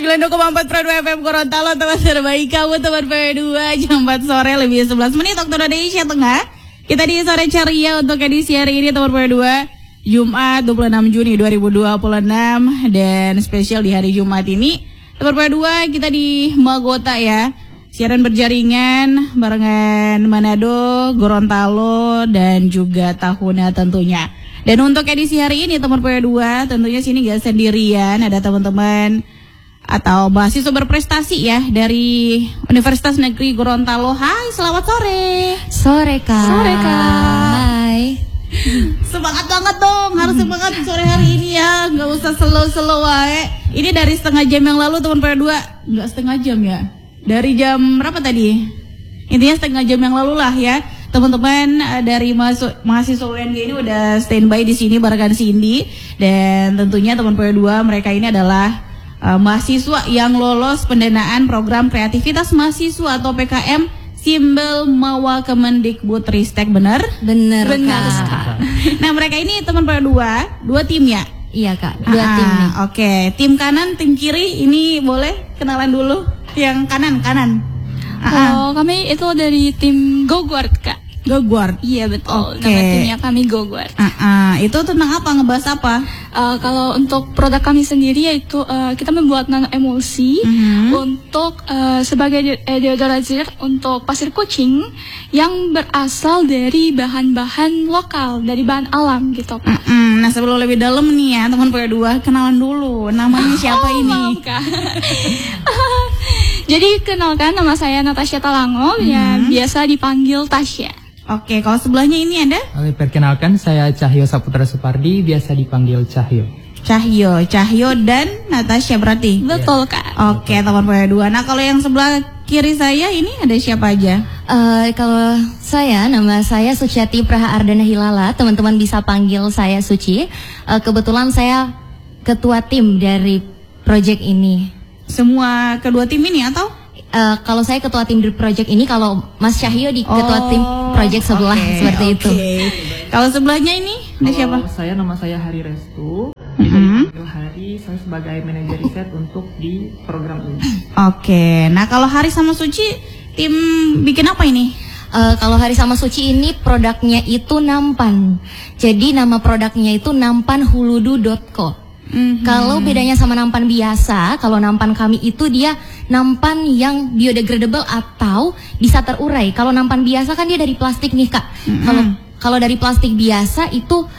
92,4 Pro FM Gorontalo, teman terbaik kamu, teman P2. Jam 4 sore lebih 11 menit waktu Indonesia Tengah. Kita di sore ceria untuk edisi hari ini, teman P2, Jumat 26 Juni 2026. Dan spesial di hari Jumat ini, teman P2, kita di Magota ya. Siaran berjaringan barengan Manado, Gorontalo, dan juga Tahuna tentunya. Dan untuk edisi hari ini, teman P2, tentunya sini gak sendirian, ada teman-teman atau mahasiswa berprestasi ya dari Universitas Negeri Gorontalo. Hai, selamat sore. Sore Kak. Sore Kak. Hai. Semangat banget dong, harus semangat sore hari ini ya. Gak usah slow-slow wae. Ini dari setengah jam yang lalu teman P2. Gak setengah jam ya. Dari jam berapa tadi? Intinya setengah jam yang lalu lah ya. Teman-teman dari mahasiswa UNG ini udah standby di sini barengan Cindy. Dan tentunya teman P2 mereka ini adalah mahasiswa yang lolos pendanaan program kreativitas mahasiswa atau PKM Simbel Mawa Kemendikbudristek, benar? Benar Kak. Nah mereka ini teman P2, dua tim ya? Iya Kak, dua tim nih. Oke, tim kanan, tim kiri ini boleh kenalan dulu. Yang kanan. Oh, kami itu dari tim GoGuard Kak. GoGuard. Iya betul. Oke. Nama timnya kami GoGuard. Itu tentang apa? Ngebahas apa? Kalau untuk produk kami sendiri yaitu kita membuat nano emulsi untuk sebagai deodorizer untuk pasir kucing yang berasal dari bahan-bahan lokal, dari bahan alam gitu Kak. Nah sebelum lebih dalam nih ya teman P2, kenalan dulu. Namanya siapa ini? Maaf, Kak. Jadi kenalkan, nama saya Natasha Talango, ya biasa dipanggil Tasya. Oke, kalau sebelahnya ini ada? Perkenalkan, saya Cahyo Saputra Supardi, biasa dipanggil Cahyo. Cahyo dan Natasha berarti? Betul Kak. Oke, teman P2. Nah kalau yang sebelah kiri saya ini ada siapa aja? Kalau saya, nama saya Suciati Praha Ardana Hilala, teman-teman bisa panggil saya Suci. Kebetulan saya ketua tim dari project ini. Semua kedua tim ini atau? Kalau saya ketua tim di project ini, kalau Mas Cahyo di ketua tim project sebelah, seperti itu. Kalau sebelahnya ini ada siapa? Nama saya Hari Restu. Hari, saya sebagai manajer riset untuk di program ini. Oke, nah kalau Hari sama Suci tim bikin apa ini? Kalau Hari sama Suci ini produknya itu nampan. Jadi nama produknya itu nampanhuludu.co. Kalau bedanya sama nampan biasa, kalau nampan kami itu dia nampan yang biodegradable atau bisa terurai. Kalau nampan biasa kan dia dari plastik nih Kak. Kalau dari plastik biasa itu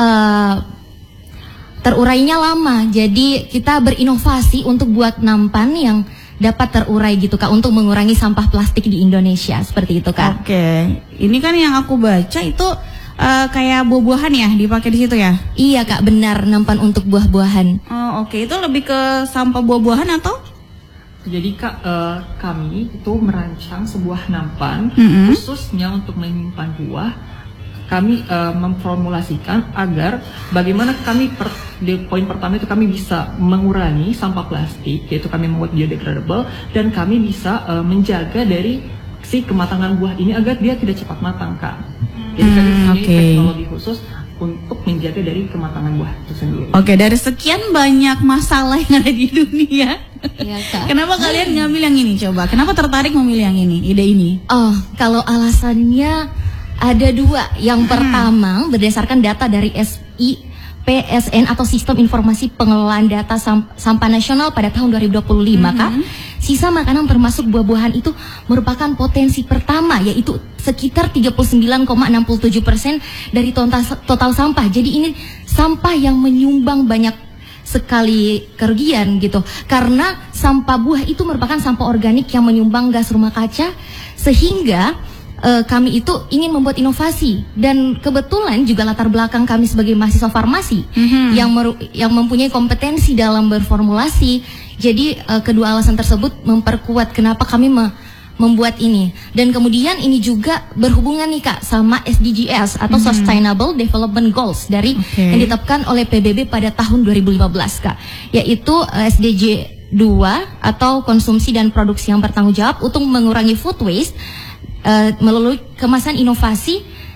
terurainya lama. Jadi kita berinovasi untuk buat nampan yang dapat terurai gitu Kak, untuk mengurangi sampah plastik di Indonesia, seperti itu Kak. Oke, ini kan yang aku baca itu kayak buah-buahan ya dipakai di situ ya? Iya Kak, benar, nampan untuk buah-buahan. Oh oke, itu lebih ke sampah buah-buahan atau? Jadi Kak, kami itu merancang sebuah nampan khususnya untuk menyimpan buah. Kami memformulasikan agar bagaimana kami di poin pertama itu kami bisa mengurangi sampah plastik, yaitu kami membuat biodegradable, dan kami bisa menjaga dari si kematangan buah ini agar dia tidak cepat matang Kak. Jadi kami memiliki teknologi khusus untuk menjaga dari kematangan buah itu sendiri. Oke, dari sekian banyak masalah yang ada di dunia, kenapa kalian ngambil yang ini coba? Kenapa tertarik memilih yang ini, ide ini? Oh, kalau alasannya ada dua. Yang pertama, berdasarkan data dari PSN atau Sistem Informasi Pengelolaan Data Sampah Nasional pada tahun 2025 Kak, sisa makanan termasuk buah-buahan itu merupakan potensi pertama, yaitu sekitar 39,67% dari total sampah. Jadi ini sampah yang menyumbang banyak sekali kerugian gitu, karena sampah buah itu merupakan sampah organik yang menyumbang gas rumah kaca, sehingga kami itu ingin membuat inovasi. Dan kebetulan juga latar belakang kami sebagai mahasiswa farmasi yang mempunyai kompetensi dalam berformulasi. Jadi kedua alasan tersebut memperkuat kenapa kami membuat ini. Dan kemudian ini juga berhubungan nih Kak sama SDGs atau Sustainable Development Goals dari yang ditetapkan oleh PBB pada tahun 2015 Kak, yaitu SDG 2 atau konsumsi dan produksi yang bertanggung jawab untuk mengurangi food waste melalui kemasan inovasi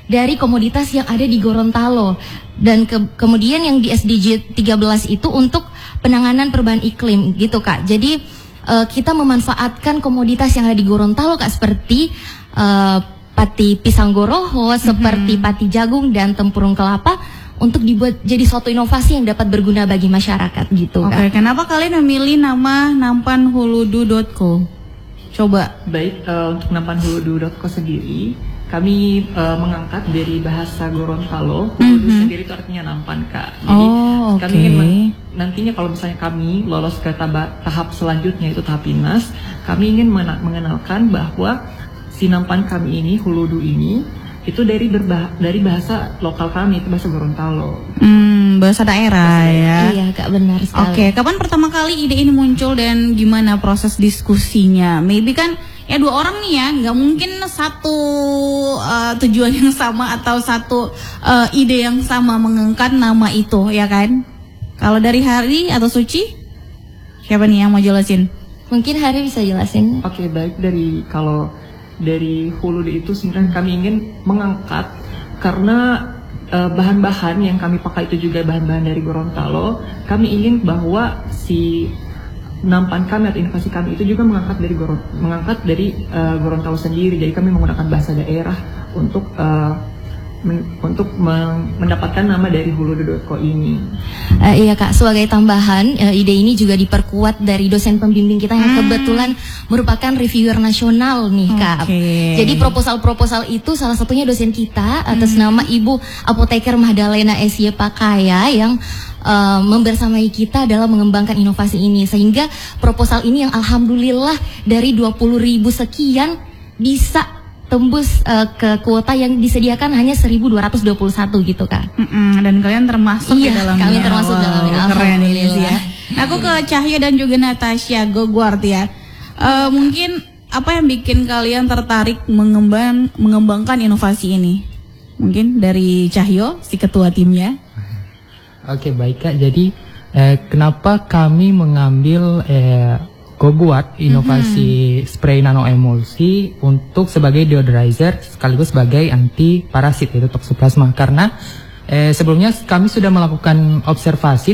dari komoditas yang ada di Gorontalo. Dan kemudian yang di SDG 13 itu untuk penanganan perubahan iklim gitu Kak. Jadi kita memanfaatkan komoditas yang ada di Gorontalo Kak, seperti pati pisang goroho, seperti pati jagung dan tempurung kelapa, untuk dibuat jadi suatu inovasi yang dapat berguna bagi masyarakat gitu Kak. Oke, kenapa kalian memilih nama nampanhuludu.co? Coba. Baik, untuk nampanhuludu.co sendiri, kami mengangkat dari bahasa Gorontalo. Huludu sendiri itu artinya nampan Kak. Jadi kami ingin nantinya kalau misalnya kami lolos ke tahap selanjutnya, itu tahap PINAS, kami ingin mengenalkan bahwa si nampan kami ini, huludu ini, itu dari bahasa lokal kami, itu bahasa Gorontalo. Bahasa daerah ya. Iya Kak, benar sekali. Oke, kapan pertama kali ide ini muncul dan gimana proses diskusinya? Maybe kan ya dua orang nih ya, nggak mungkin satu tujuan yang sama atau satu ide yang sama mengangkat nama itu, ya kan? Kalau dari Hari atau Suci, siapa nih yang mau jelasin? Mungkin Hari bisa jelasin. Oke, baik, kalau dari huludu itu sebenarnya kami ingin mengangkat karena bahan-bahan yang kami pakai itu juga bahan-bahan dari Gorontalo. Kami ingin bahwa si nampan kami atau inovasi kami itu juga mengangkat dari Gorontalo sendiri. Jadi kami menggunakan bahasa daerah untuk mendapatkan nama dari huludu.co ini. Iya Kak, sebagai tambahan ide ini juga diperkuat dari dosen pembimbing kita yang kebetulan merupakan reviewer nasional nih Kak. Jadi proposal-proposal itu salah satunya dosen kita atas nama Ibu Apoteker Mahdalena S.Y. Pakaya yang membersamai kita dalam mengembangkan inovasi ini, sehingga proposal ini yang alhamdulillah dari 20.000 sekian bisa tembus ke kuota yang disediakan hanya 1.221 gitu Kak. Dan kalian termasuk di dalamnya. Kami termasuk dalamnya. Keren ini sih ya. Aku ke Cahyo dan juga Natasha Gogwart ya. Mungkin apa yang bikin kalian tertarik mengembangkan inovasi ini? Mungkin dari Cahyo, si ketua timnya. Oke, baik Kak. Jadi kenapa kami mengambil Gogwart inovasi spray nano emulsi untuk sebagai deodorizer sekaligus sebagai anti parasit, yaitu toksoplasma, karena sebelumnya kami sudah melakukan observasi